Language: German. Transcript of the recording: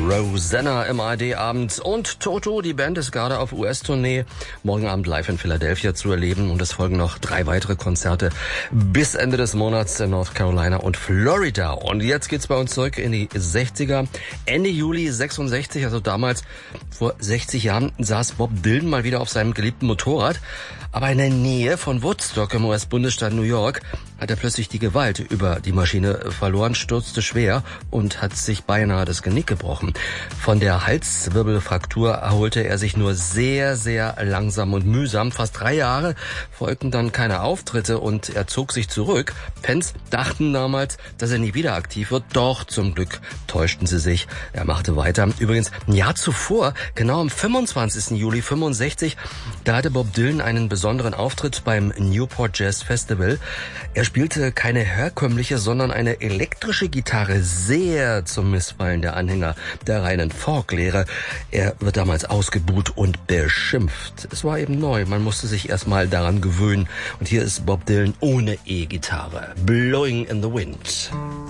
Rosanna im ARD-Abend und Toto, die Band ist gerade auf US-Tournee, morgen Abend live in Philadelphia zu erleben und es folgen noch 3 weitere Konzerte bis Ende des Monats in North Carolina und Florida. Und jetzt geht's bei uns zurück in die 60er. Ende Juli 66, also damals vor 60 Jahren, saß Bob Dylan mal wieder auf seinem geliebten Motorrad, aber in der Nähe von Woodstock im US-Bundesstaat New York hat er plötzlich die Gewalt über die Maschine verloren, stürzte schwer und hat sich beinahe das Genick gebrochen. Von der Halswirbelfraktur erholte er sich nur sehr, sehr langsam und mühsam. Fast 3 Jahre folgten dann keine Auftritte und er zog sich zurück. Fans dachten damals, dass er nie wieder aktiv wird, doch zum Glück täuschten sie sich. Er machte weiter. Übrigens, ein Jahr zuvor, genau am 25. Juli 65, da hatte Bob Dylan einen besonderen Auftritt beim Newport Jazz Festival. Er spielte keine herkömmliche, sondern eine elektrische Gitarre, sehr zum Missfallen der Anhänger der reinen Folklehre. Er wird damals ausgebuht und beschimpft. Es war eben neu, man musste sich erstmal daran gewöhnen. Und hier ist Bob Dylan ohne E-Gitarre. Blowing in the Wind.